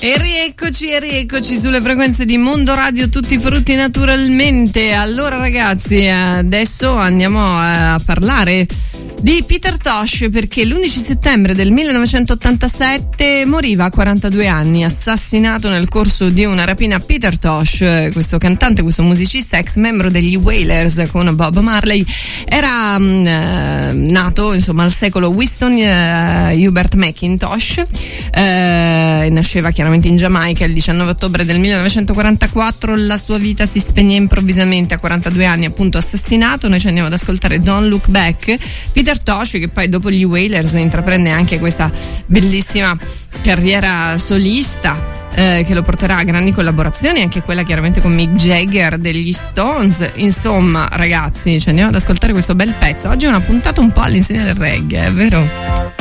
E rieccoci sulle frequenze di Mondo Radio, tutti frutti naturalmente. Allora ragazzi, adesso andiamo a parlare di Peter Tosh, perché l'11 settembre del 1987 moriva a 42 anni, assassinato nel corso di una rapina. Peter Tosh, questo cantante, questo musicista, ex membro degli Wailers con Bob Marley, era nato insomma al secolo Winston Hubert McIntosh, nasceva chiaramente in Giamaica il 19 ottobre del 1944. La sua vita si spegne improvvisamente a 42 anni, appunto assassinato. Noi ci andiamo ad ascoltare Don't Look Back. Peter Tosh, che poi dopo gli Wailers intraprende anche questa bellissima carriera solista, che lo porterà a grandi collaborazioni, anche quella chiaramente con Mick Jagger degli Stones. Insomma ragazzi, ci andiamo ad ascoltare questo bel pezzo. Oggi è una puntata un po' all'insegna del reggae, è vero?